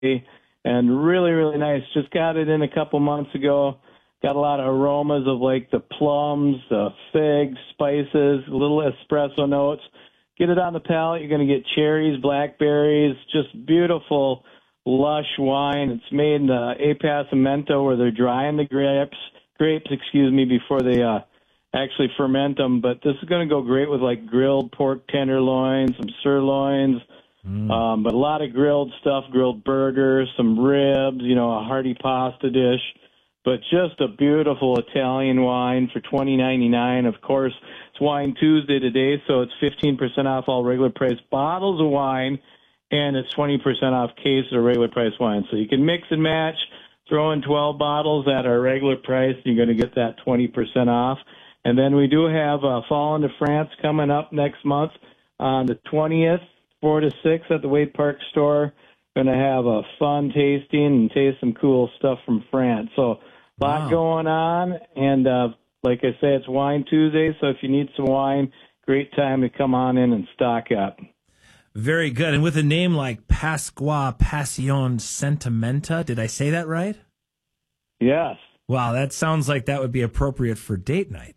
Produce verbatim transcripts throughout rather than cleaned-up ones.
and really, really nice. Just got it in a couple months ago. Got a lot of aromas of like the plums, the figs, spices, little espresso notes. Get it on the palate. You're going to get cherries, blackberries, just beautiful, lush wine. It's made in the Appassimento where they're drying the grapes, grapes, excuse me, before they uh, actually ferment them. But this is going to go great with like grilled pork tenderloins, some sirloins, mm. um, but a lot of grilled stuff, grilled burgers, some ribs, you know, a hearty pasta dish. But just a beautiful Italian wine for twenty ninety-nine. Of course, it's Wine Tuesday today, so it's fifteen percent off all regular price bottles of wine, and it's twenty percent off cases of regular price wine. So you can mix and match, throw in twelve bottles at our regular price, and you're going to get that twenty percent off. And then we do have uh, Fall into France coming up next month on the twentieth, four to six at the Wade Park store. Going to have a fun tasting and taste some cool stuff from France. So a lot wow. going on, and uh, like I say, it's Wine Tuesday, so if you need some wine, great time to come on in and stock up. Very good. And with a name like Pasqua Passion Sentimenta, did I say that right? Yes. Wow, that sounds like that would be appropriate for date night.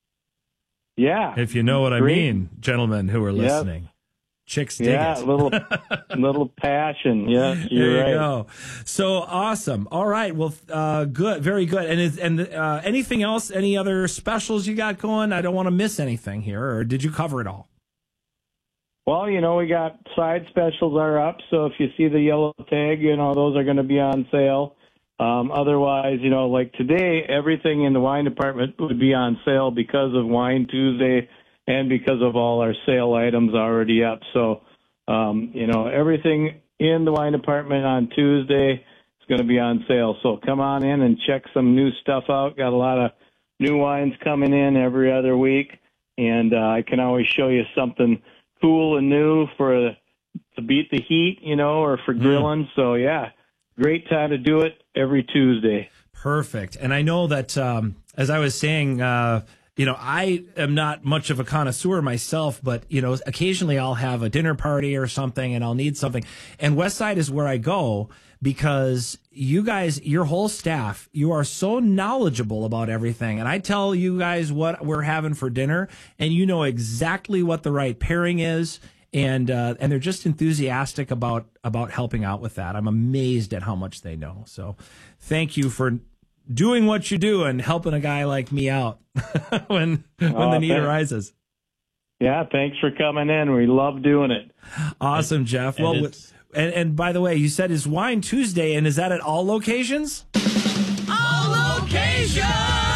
Yeah. If you know what great. I mean, gentlemen who are listening. Yep. Chicks dig yeah, it. a little, little passion. Yes, you're there you right. go. So awesome. All right. Well, uh, good. Very good. And is, and uh, anything else? Any other specials you got going? I don't want to miss anything here. Or did you cover it all? Well, you know, we got side specials are up. So if you see the yellow tag, you know, those are going to be on sale. Um, otherwise, you know, like today, everything in the wine department would be on sale because of Wine Tuesday and because of all our sale items already up. So, um, you know, everything in the wine department on Tuesday is going to be on sale. So come on in and check some new stuff out. Got a lot of new wines coming in every other week, and uh, I can always show you something cool and new for to beat the heat, you know, or for grilling. Mm. So, yeah, great time to do it every Tuesday. Perfect. And I know that, um, as I was saying, uh, you know, I am not much of a connoisseur myself, but, you know, occasionally I'll have a dinner party or something and I'll need something. And Westside is where I go because you guys, your whole staff, you are so knowledgeable about everything. And I tell you guys what we're having for dinner and you know exactly what the right pairing is. And, uh, and they're just enthusiastic about, about helping out with that. I'm amazed at how much they know. So thank you for doing what you do and helping a guy like me out when when oh, the need thanks. arises. Yeah, thanks for coming in. We love doing it. Awesome, Jeff. And well, and, and by the way, you said it's Wine Tuesday, and is that at all locations? All locations!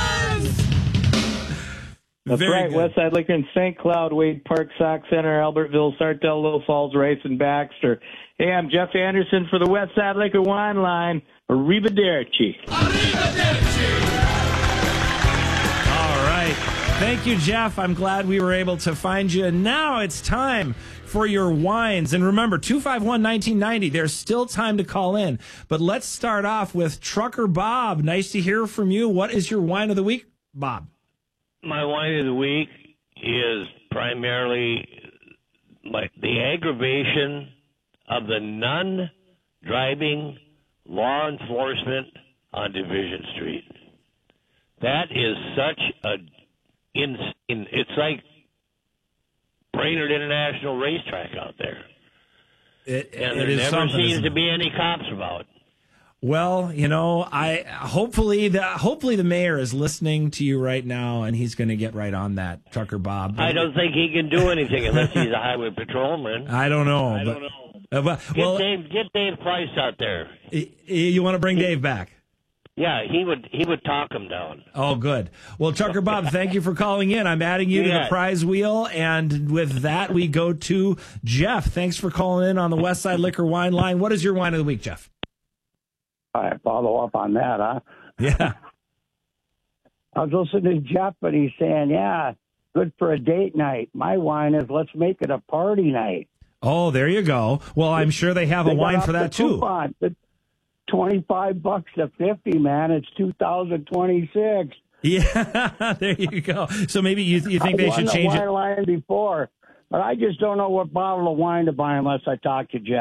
That's Very right. good. Westside Liquor in Saint Cloud, Wade Park, Sauk Center, Albertville, Sartell, Little Falls, Rice, and Baxter. Hey, I'm Jeff Anderson for the Westside Liquor Wine Line. Arrivederci. Arrivederci. All right. Thank you, Jeff. I'm glad we were able to find you. And now it's time for your wines. And remember, two five one, nineteen ninety. There's still time to call in. But let's start off with Trucker Bob. Nice to hear from you. What is your wine of the week, Bob? My wine of the week is primarily like the aggravation of the non-driving law enforcement on Division Street. That is such a insane. It's like Brainerd International Racetrack out there. It, and it there is never something, seems to be any cops about. Well, you know, I hopefully the hopefully the mayor is listening to you right now, and he's going to get right on that, Trucker Bob. I don't think he can do anything unless he's a highway patrolman. I don't know. I but, don't know. Uh, but, get well, Dave, get Dave Price out there. You want to bring he, Dave back? Yeah, he would. He would talk him down. Oh, good. Well, Trucker Bob, thank you for calling in. I'm adding you yeah. to the prize wheel, and with that, we go to Jeff. Thanks for calling in on the Westside Liquor Wine Line. What is your wine of the week, Jeff? I follow up on that, huh? Yeah. I was listening to Jeff, and he's saying, yeah, good for a date night. My wine is let's make it a party night. Oh, there you go. Well, I'm sure they have they a wine for that, too. Coupon. The twenty-five bucks to fifty, man. It's two thousand twenty-six. Yeah, there you go. So maybe you, you think I they won should the change wine it? line before, but I just don't know what bottle of wine to buy unless I talk to Jeff.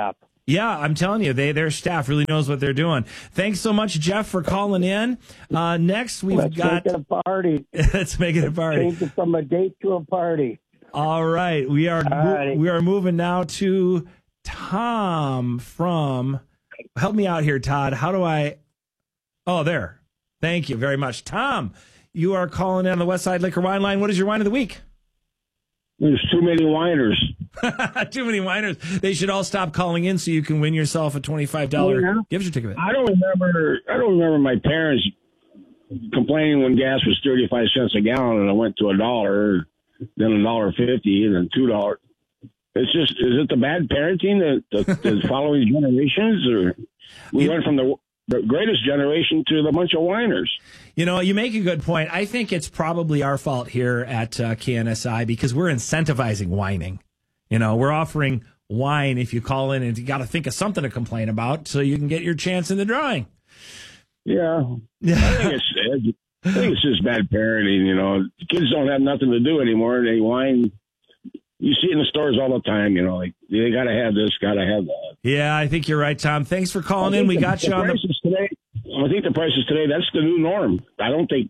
Yeah, I'm telling you, they their staff really knows what they're doing. Thanks so much, Jeff, for calling in. Uh, next, we've Let's got make it a party. let's make it a party. Change it from a date to a party. All right, we are mo- righty. we are moving now to Tom from. Help me out here, Todd. How do I? Oh, there. Thank you very much, Tom. You are calling in on the West Side Liquor Wine Line. What is your wine of the week? There's too many whiners. Too many whiners. They should all stop calling in so you can win yourself a twenty-five dollars Yeah. gift certificate. I don't remember. I don't remember my parents complaining when gas was thirty-five cents a gallon and it went to a dollar, then a dollar fifty, and then two dollars. It's just, is it the bad parenting that the, the following generations, or we You- went from the the greatest generation to the bunch of whiners? You know, you make a good point. I think it's probably our fault here at uh, K N S I because we're incentivizing whining. You know, we're offering wine if you call in, and you got to think of something to complain about so you can get your chance in the drawing. Yeah, I think it's I think it's just bad parenting. You know, kids don't have nothing to do anymore. They whine. You see it in the stores all the time. You know, like they got to have this, got to have that. Yeah, I think you're right, Tom. Thanks for calling I in. think We the- got you the on the. prices today. I think the prices today. That's the new norm. I don't think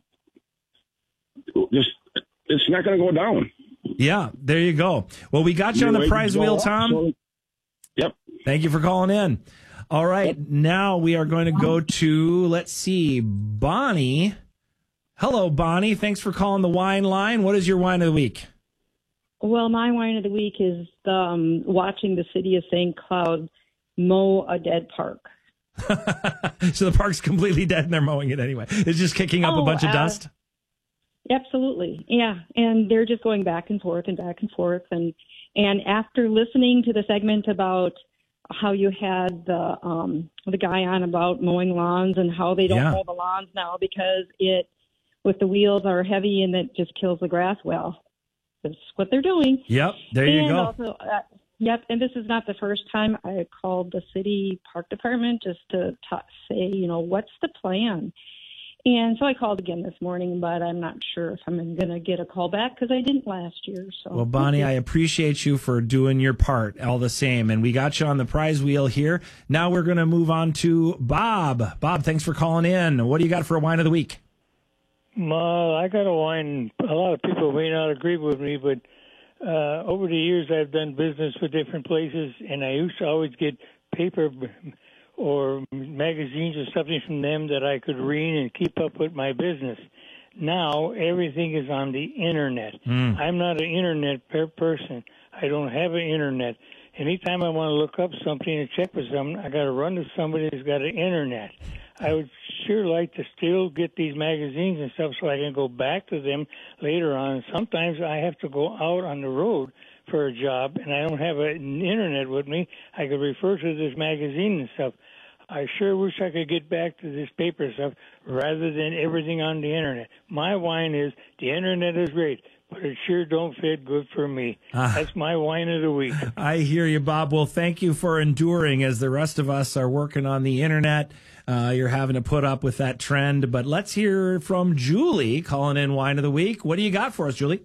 just it's not going to go down. Yeah, there you go. Well, we got you on the Your prize wages wheel, go up, Tom. so- yep. Thank you for calling in. All right, now we are going to go to, let's see, Bonnie. Hello, Bonnie. Thanks for calling the wine line. What is your wine of the week? Well, my wine of the week is um, watching the city of Saint Cloud mow a dead park. So the park's completely dead and they're mowing it anyway. It's just kicking up a Oh, bunch of uh, dust. Absolutely, yeah. And they're just going back and forth and back and forth. And and after listening to the segment about how you had the um, the guy on about mowing lawns and how they don't Yeah. mow the lawns now because it with the wheels are heavy and it just kills the grass. Well, that's what they're doing. Yep, there you and go. Also, uh, yep, and this is not the first time I called the city park department just to ta say, you know, what's the plan? And so I called again this morning, but I'm not sure if I'm going to get a call back because I didn't last year. So Well, Bonnie, I appreciate you for doing your part all the same. And we got you on the prize wheel here. Now we're going to move on to Bob. Bob, thanks for calling in. What do you got for a wine of the week? Uh, I got a wine. A lot of people may not agree with me, but uh, over the years I've done business with different places, and I used to always get paper or magazines or something from them that I could read and keep up with my business. Now everything is on the internet. Mm. I'm not an internet per person. I don't have an internet. Anytime I want to look up something and check for something, I got to run to somebody that's got an internet. I would sure like to still get these magazines and stuff so I can go back to them later on. Sometimes I have to go out on the road for a job, and I don't have an internet with me. I could refer to this magazine and stuff. I sure wish I could get back to this paper stuff rather than everything on the internet. My wine is the internet is great, but it sure don't fit good for me. Ah. That's my wine of the week. I hear you, Bob. Well, thank you for enduring as the rest of us are working on the internet. Uh, you're having to put up with that trend. But let's hear from Julie calling in wine of the week. What do you got for us, Julie?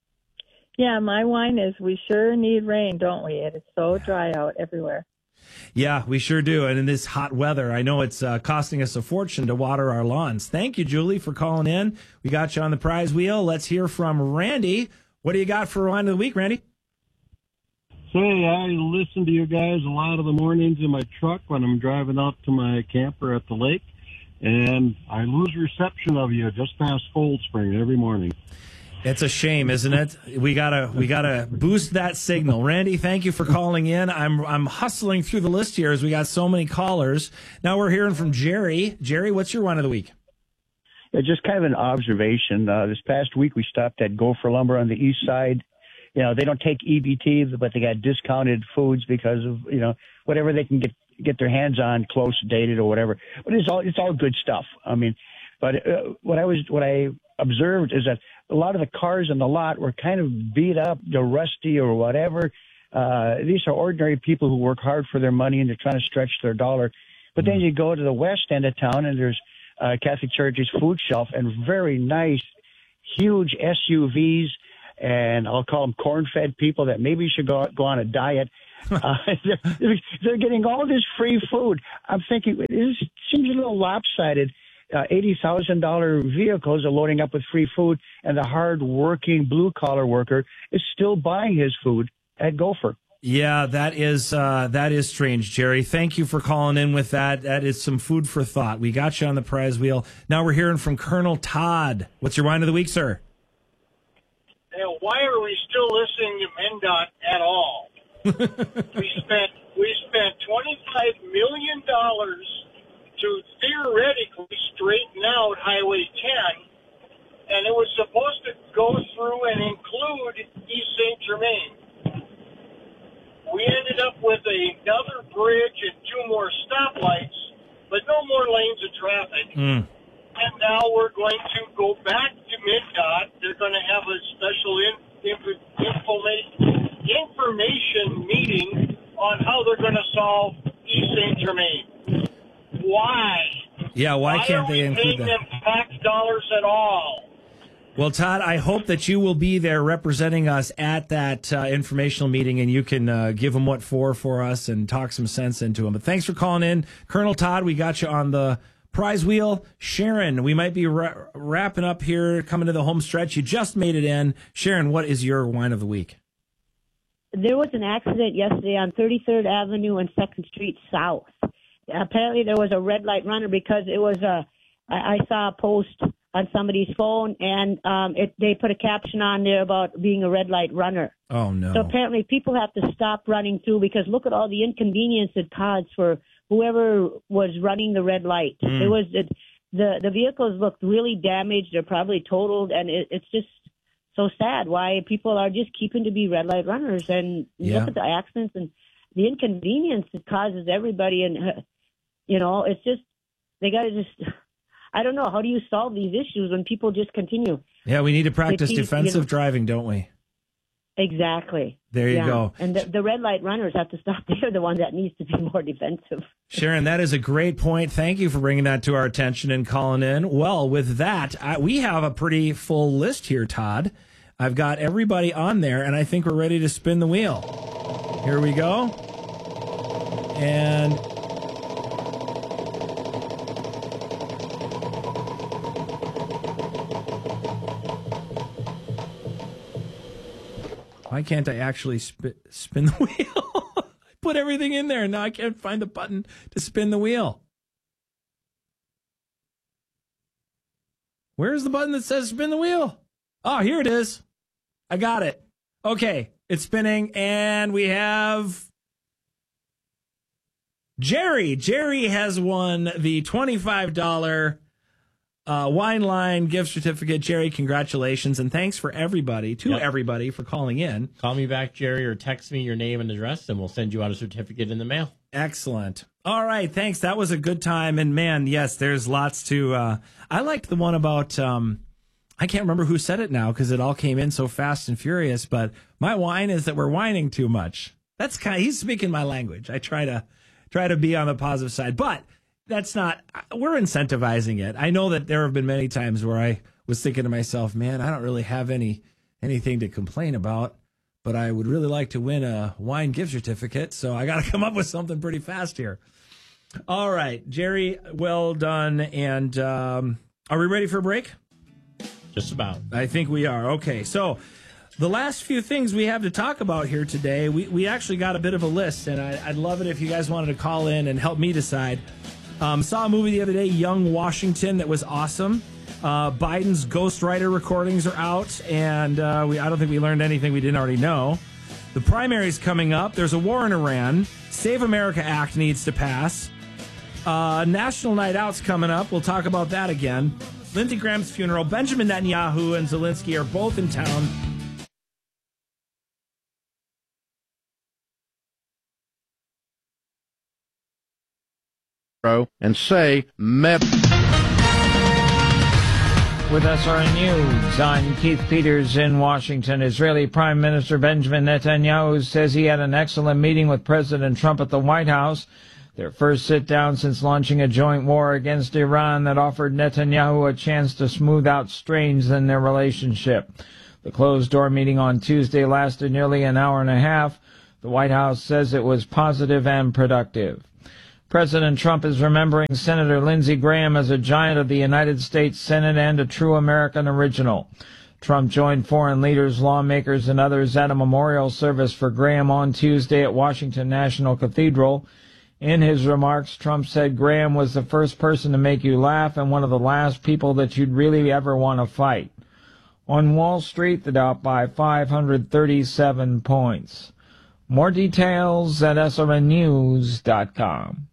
Yeah, my wine is we sure need rain, don't we? It is so dry out everywhere. Yeah, we sure do. And in this hot weather, I know it's uh, costing us a fortune to water our lawns. Thank you, Julie, for calling in. We got you on the prize wheel. Let's hear from Randy. What do you got for wine of the week, Randy? Say, I listen to you guys a lot of the mornings in my truck when I'm driving out to my camper at the lake, and I lose reception of you just past Cold Spring every morning. It's a shame, isn't it? We gotta we gotta boost that signal. Randy, thank you for calling in. I'm I'm hustling through the list here as we got so many callers. Now we're hearing from Jerry. Jerry, what's your wine of the week? Yeah, just kind of an observation. Uh, this past week, we stopped at Gopher Lumber on the east side. You know, they don't take E B T, but they got discounted foods because of, you know, whatever they can get get their hands on, close dated or whatever. But it's all it's all good stuff. I mean, but uh, what I was what I observed is that a lot of the cars in the lot were kind of beat up, they're rusty or whatever. Uh, these are ordinary people who work hard for their money and they're trying to stretch their dollar. But then you go to the west end of town and there's uh, Catholic Charity's food shelf and very nice, huge S U Vs. And I'll call them corn-fed people that maybe should go go on a diet. uh, they're, they're getting all this free food. I'm thinking, this seems a little lopsided. Uh, eighty thousand dollars vehicles are loading up with free food, and the hard-working blue-collar worker is still buying his food at Gopher. Yeah, that is uh, that is strange, Jerry. Thank you for calling in with that. That is some food for thought. We got you on the prize wheel. Now we're hearing from Colonel Todd. What's your wine of the week, sir? Hey, why are we still listening to MnDOT at all? we spent we spent twenty-five million dollars to theoretically straighten out Highway ten, and it was supposed to go through and include East Saint Germain. We ended up with another bridge and two more stoplights, but no more lanes of traffic. Mm. And now we're going to go back to MnDOT. They're going to have a special in, in, informa- information meeting on how they're going to solve East Saint Germain. Why? Yeah, why, why can't they include paying that? them tax dollars at all? Well, Todd, I hope that you will be there representing us at that uh, informational meeting, and you can uh, give them what for for us and talk some sense into them. But thanks for calling in. Colonel Todd, we got you on the prize wheel. Sharon, we might be ra- wrapping up here, coming to the home stretch. You just made it in. Sharon, what is your wine of the week? There was an accident yesterday on thirty-third Avenue and second Street South. Apparently there was a red light runner because it was a, I, I saw a post on somebody's phone, and um, it, they put a caption on there about being a red light runner. Oh, no. So apparently people have to stop running through because look at all the inconvenience it caused for whoever was running the red light. Mm. It was it, the the vehicles looked really damaged. They're probably totaled, and it, it's just so sad why people are just keeping to be red light runners. And Yeah. look at the accidents and the inconvenience it causes everybody. And, uh, you know, it's just, they got to just, I don't know, how do you solve these issues when people just continue? Yeah, we need to practice They keep, defensive you know- driving, don't we? Exactly. There you Yeah. go. And the, the red light runners have to stop. They're the ones that needs to be more defensive. Sharon, that is a great point. Thank you for bringing that to our attention and calling in. Well, with that, I, we have a pretty full list here, Todd. I've got everybody on there, and I think we're ready to spin the wheel. Here we go. And why can't I actually sp- spin the wheel? I put everything in there, and now I can't find the button to spin the wheel. Where's the button that says spin the wheel? Oh, here it is. I got it. Okay, it's spinning, and we have Jerry. Jerry has won the twenty-five dollars uh, Wine Line gift certificate. Jerry, congratulations, and thanks for everybody, to Yep. everybody, for calling in. Call me back, Jerry, or text me your name and address, and we'll send you out a certificate in the mail. Excellent. All right, thanks. That was a good time, and man, yes, there's lots to. Uh, I liked the one about. Um, I can't remember who said it now because it all came in so fast and furious. But my whine is that we're whining too much. That's kind of, he's speaking my language. I try to try to be on the positive side, but that's not. We're incentivizing it. I know that there have been many times where I was thinking to myself, man, I don't really have any anything to complain about, but I would really like to win a wine gift certificate. So I got to come up with something pretty fast here. All right, Jerry, well done. And um, are we ready for a break? Just about. I think we are. Okay, so the last few things we have to talk about here today, we, we actually got a bit of a list, and I, I'd love it if you guys wanted to call in and help me decide. Um, saw a movie the other day, Young Washington, that was awesome. Uh, Biden's Ghostwriter recordings are out, and uh, we I don't think we learned anything we didn't already know. The primary's coming up. There's a war in Iran. Save America Act needs to pass. Uh, National Night Out's coming up. We'll talk about that again. Lindsey Graham's funeral. Benjamin Netanyahu and Zelensky are both in town. And say, Mep. With S R N News, I'm Keith Peters in Washington. Israeli Prime Minister Benjamin Netanyahu says he had an excellent meeting with President Trump at the White House. Their first sit-down since launching a joint war against Iran that offered Netanyahu a chance to smooth out strains in their relationship. The closed-door meeting on Tuesday lasted nearly an hour and a half. The White House says it was positive and productive. President Trump is remembering Senator Lindsey Graham as a giant of the United States Senate and a true American original. Trump joined foreign leaders, lawmakers, and others at a memorial service for Graham on Tuesday at Washington National Cathedral. In his remarks, Trump said Graham was the first person to make you laugh and one of the last people that you'd really ever want to fight. On Wall Street, the Dow by five hundred thirty-seven points. More details at S R N news dot com.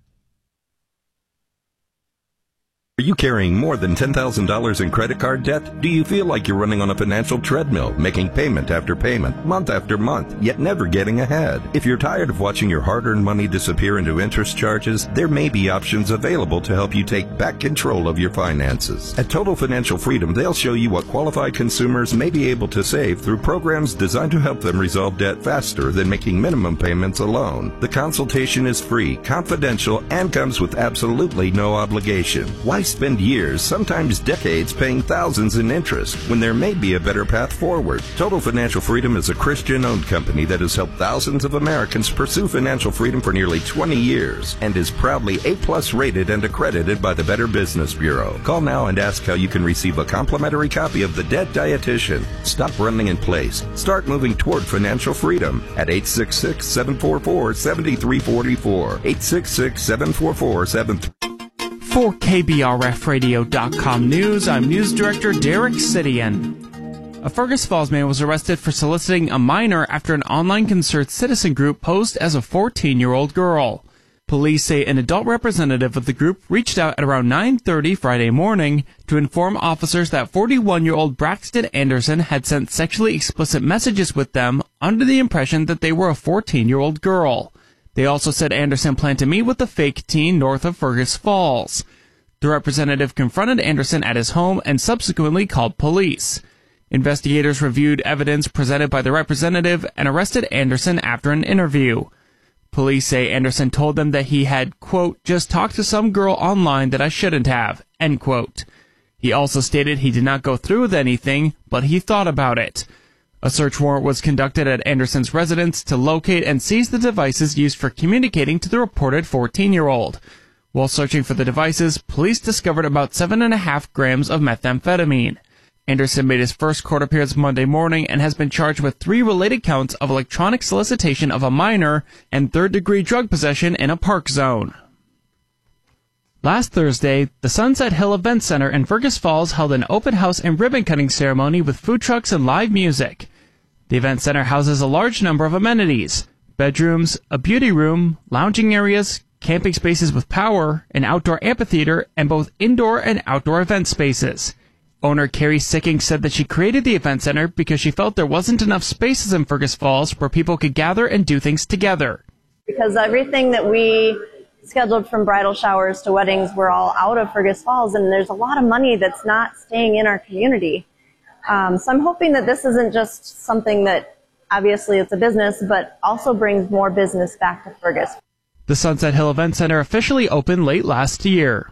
Are you carrying more than ten thousand dollars in credit card debt? Do you feel like you're running on a financial treadmill, making payment after payment, month after month, yet never getting ahead? If you're tired of watching your hard-earned money disappear into interest charges, there may be options available to help you take back control of your finances. At Total Financial Freedom, they'll show you what qualified consumers may be able to save through programs designed to help them resolve debt faster than making minimum payments alone. The consultation is free, confidential, and comes with absolutely no obligation. Why spend years, sometimes decades, paying thousands in interest when there may be a better path forward? Total Financial Freedom is a Christian-owned company that has helped thousands of Americans pursue financial freedom for nearly twenty years and is proudly A plus rated and accredited by the Better Business Bureau. Call now and ask how you can receive a complimentary copy of The Debt Dietitian. Stop running in place. Start moving toward financial freedom at eight six six, seven four four, seven three four four. eight six six, seven four four, seven three four four. For K B R F radio dot com News, I'm News Director Derek Sidian. A Fergus Falls man was arrested for soliciting a minor after an online concerned citizen group posed as a fourteen-year-old girl. Police say an adult representative of the group reached out at around nine thirty Friday morning to inform officers that forty-one-year-old Braxton Anderson had sent sexually explicit messages with them under the impression that they were a fourteen-year-old girl. They also said Anderson planned to meet with the fake teen north of Fergus Falls. The representative confronted Anderson at his home and subsequently called police. Investigators reviewed evidence presented by the representative and arrested Anderson after an interview. Police say Anderson told them that he had, quote, just talked to some girl online that I shouldn't have, end quote. He also stated he did not go through with anything, but he thought about it. A search warrant was conducted at Anderson's residence to locate and seize the devices used for communicating to the reported fourteen-year-old. While searching for the devices, police discovered about seven and a half grams of methamphetamine. Anderson made his first court appearance Monday morning and has been charged with three related counts of electronic solicitation of a minor and third-degree drug possession in a park zone. Last Thursday, the Sunset Hill Event Center in Fergus Falls held an open house and ribbon-cutting ceremony with food trucks and live music. The event center houses a large number of amenities: bedrooms, a beauty room, lounging areas, camping spaces with power, an outdoor amphitheater, and both indoor and outdoor event spaces. Owner Carrie Sicking said that she created the event center because she felt there wasn't enough spaces in Fergus Falls where people could gather and do things together. Because everything that we scheduled from bridal showers to weddings were all out of Fergus Falls, and there's a lot of money that's not staying in our community. Um, so I'm hoping that this isn't just something that, obviously it's a business, but also brings more business back to Fergus. The Sunset Hill Event Center officially opened late last year.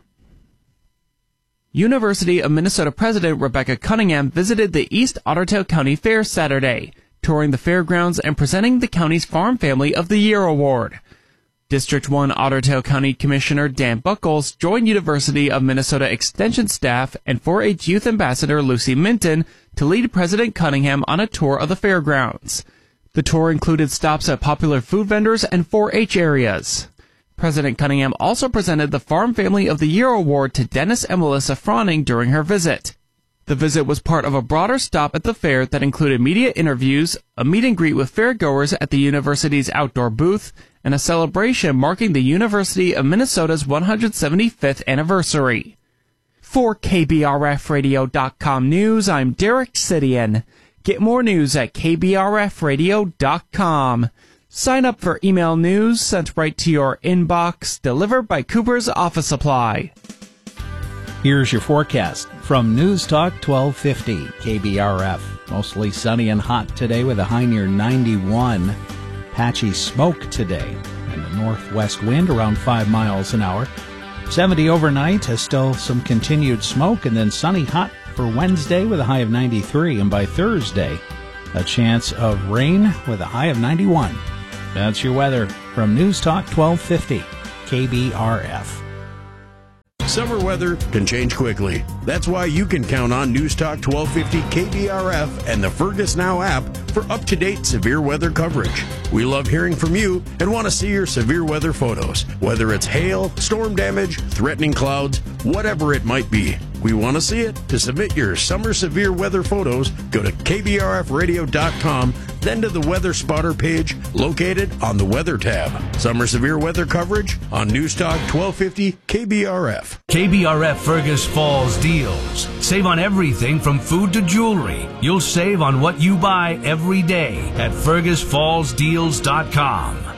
University of Minnesota President Rebecca Cunningham visited the East Otter Tail County Fair Saturday, touring the fairgrounds and presenting the county's Farm Family of the Year Award. District one Otter Tail County Commissioner Dan Buckles joined University of Minnesota Extension staff and four H Youth Ambassador Lucy Minton to lead President Cunningham on a tour of the fairgrounds. The tour included stops at popular food vendors and four H areas. President Cunningham also presented the Farm Family of the Year Award to Dennis and Melissa Froning during her visit. The visit was part of a broader stop at the fair that included media interviews, a meet and greet with fairgoers at the university's outdoor booth, and a celebration marking the University of Minnesota's one hundred seventy-fifth anniversary. For K B R F radio dot com News, I'm Derek Sidian. Get more news at K B R F radio dot com. Sign up for email news sent right to your inbox, delivered by Cooper's Office Supply. Here's your forecast from News Talk twelve fifty K B R F. Mostly sunny and hot today with a high near ninety-one. Patchy smoke today and the northwest wind around five miles an hour. seventy overnight, has still some continued smoke, and then sunny hot for Wednesday with a high of ninety-three, and by Thursday a chance of rain with a high of ninety-one. That's your weather from News Talk twelve fifty K B R F. Summer weather can change quickly. That's why you can count on News Talk twelve fifty K B R F and the Fergus Now app for up-to-date severe weather coverage. We love hearing from you and want to see your severe weather photos, whether it's hail, storm damage, threatening clouds, whatever it might be. We want to see it. To submit your summer severe weather photos, go to K B R F radio dot com, then to the Weather Spotter page located on the Weather tab. Summer severe weather coverage on News Talk twelve fifty K B R F. K B R F Fergus Falls deals. Save on everything from food to jewelry. You'll save on what you buy every day at Fergus Falls Deals dot com.